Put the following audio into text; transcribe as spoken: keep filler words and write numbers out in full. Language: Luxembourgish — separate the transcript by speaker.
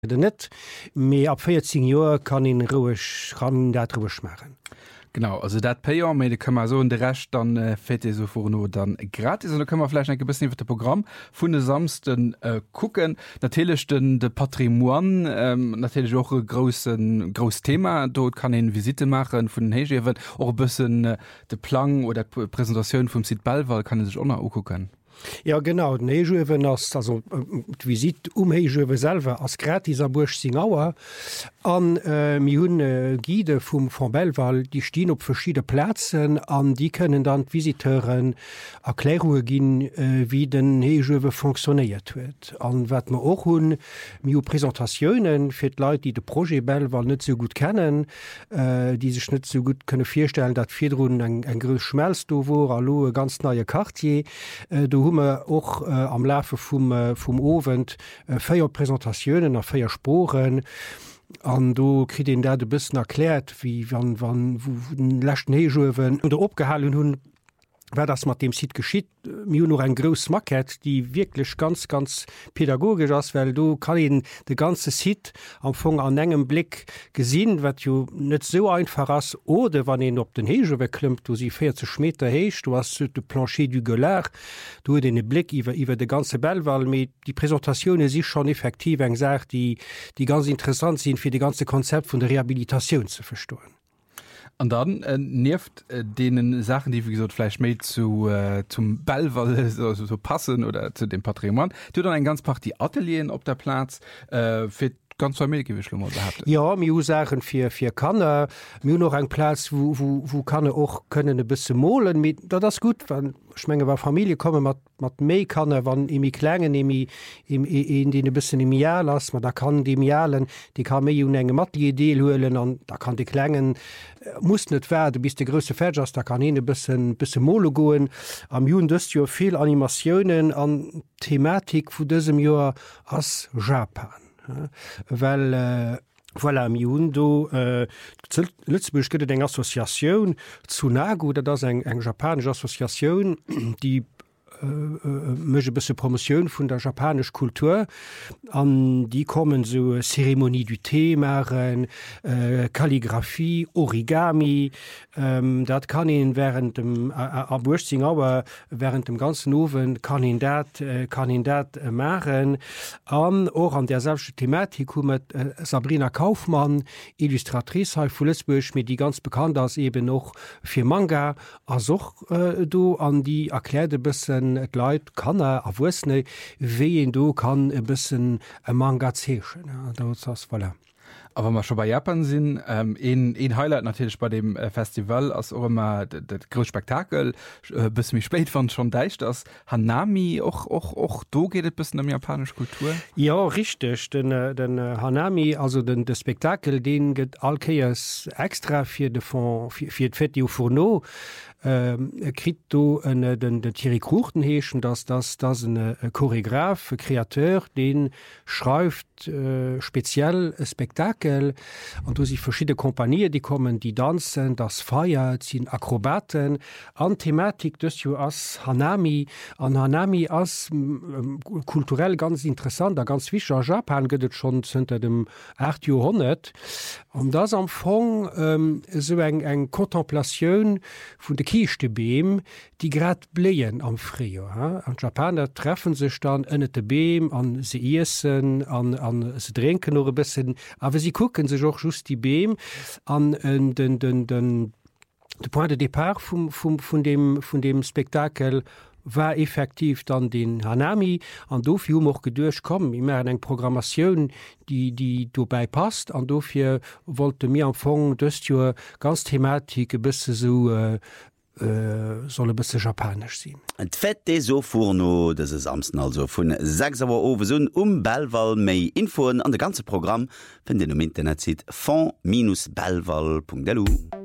Speaker 1: net méi ab vierzehn Joer kann en ruhig kann dat ruhig machen.
Speaker 2: Genau, also dat Payer méi de këmmer so de recht dann äh, fät so vor no dann gratis, da këmmer flläch en gebissen iwwer de Programm vun de samsten äh, kucken, natelechten de Patrimoine, ähm, natelech och e grossen gros Thema, dort kann en Visite machen vun den Hegewet och bëssen äh, de Plan oder d Präsentatiioun vum Sid Ballwal kann sech onnner okucken.
Speaker 1: Ja genau den Heejuwen ass also d Visit um Heejuwe selwer ass gratis a Burch Singauer an äh, mi hunn äh, Guide vum von Bellwal, die stien op verschiedene Plätzen an die können dann Visiteuren Erklärungen ginn äh, wie den Heejuwe funktioniert huet. An wat man och hunn mi Präsentatiounen fir Leiit, die de Projekt Bellwal net so gut kennen, äh, die sech net so gut könne firstellen, dat firrun eng eng grö Schmelz do wo allo e ganz neue Quartier äh, do hummer och äh, am Läfe vum äh, vum Ofent äh, féier Präsentatiounen a féier Sporen an do krit en dat de bëssen erkläert, wie wann wann den lächten Heejuwen oder opgehalen hunn, wer das mat dem Sid geschiet, mir noch ein gros Maket, die wirklich ganz ganz pädagogisch ass, weil du kann ihn de ganze Sid am Fong an engem Blick gesinn, wat jo net so einfach ass oder wann en op den Heejuwe klimmt, du sie vierzig Meter heich, du hast de Plancher du Gelär, du den e Blick iwwer iwwer de ganze Bellwal, mit die Präsentationune sich schon effektiv eng sagt, die die ganz interessant sind fir de ganze Konzept von der Rehabilitation zu verstohlen.
Speaker 2: Und dann äh, nervt äh, denen Sachen, die wie gesagt vielleicht mehr zu äh, zum Bellwal so, so passen oder zu dem Patrimoine, du dann ein ganz paar die Atelieren auf der Platz äh, für ganz Familiegewischlung gehabt.
Speaker 1: Ja, mir sagen für für Kanner, mir noch ein Platz, wo wo wo kann er auch können ein bisschen molen mit, da das gut, wenn Schmenge war Familie kommen mat mat méi kannne wann imi klengen imi im in den ein bisschen im Jahr lass man da kann die Jalen die kann méi un enge mat die Idee höhlen an da kann die klengen äh, muss net werden bis de grösse Fägers da kann een bisschen bisschen mole goen am Jun dust jo viel Animationen an Thematik vu diesem Jahr as Japan ja? Weil äh, Voilà, am Jun do äh, Lützburg gëtt eng Assoziatioun zu Nagu, dat ass eng eng japanesch Assoziatioun, die mëge bësse Promotionioun vun der japanesch Kultur an die kommen so Zeremonie du Thee maren, äh, Kalligraphie, Origami, ähm, dat kann en während dem a Burzing awer während dem ganzen Owen kann en dat äh, kann en dat äh, maren an och an derselsche Thematik humet äh, Sabrina Kaufmann, Illustratrice vu Lützburg, mit die ganz bekannt as eben noch fir Manga as och äh, do an die erklärte bëssen et Leiit kann er awusne wie en du kann e bisssen e Manga zeechen ja, voilà.
Speaker 2: Aber man schon bei Japan sind ähm, ein, ein Highlight natürlich bei dem äh, Festival als auch immer das große Spektakel äh, bis mich spät fand schon deicht das Hanami auch auch auch do geht es bisschen um japanische Kultur.
Speaker 1: Ja richtig den, den uh, Hanami also den das Spektakel den geht alkeas extra für de Fond für, für Fetio Fourneau ähm, krit du den den Thierry Kruchten heeschen dass das das ein Choreograf Kreateur den schreibt äh, speziell Spektakel und du sich verschiedene Kompanien die kommen die tanzen das Feier ziehen Akrobaten an Thematik des as Hanami an Hanami as ähm, kulturell ganz interessant da ganz wichtig Japan gehtt schon hinter dem acht Jahrhundert und das am Fong ähm, so eng eng Kontemplation von de kichte Beem die grad bleien am Frio ja? An Japaner treffen sich dann ënnet de Beem an se essen an an se trinken oder bisschen aber sie gucken sich auch just die Beem an äh, den den den de point de départ vom vom von dem von dem Spektakel war effektiv dann den Hanami an dofir noch gedurch kommen immer eng Programmatioun die die dobei passt an dofir wollte mir am Fong dëst jo ganz thematik bisse so äh, Uh, solle bisse japanisch sinn.
Speaker 3: Et fett de so Fourneau dës es amsten also vun sechs Auer Owesun um Bellwal méi Infoen an de ganze Programm fën den um Internet zit fond bindestrich bellwal punkt d e lu.